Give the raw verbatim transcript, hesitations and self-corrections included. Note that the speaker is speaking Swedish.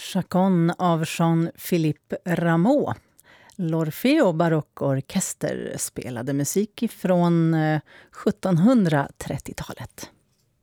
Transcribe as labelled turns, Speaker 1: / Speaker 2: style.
Speaker 1: Chaconne av Jean-Philippe Rameau. L'Orfeo barockorkester spelade musik från sjuttonhundratrettiotalet.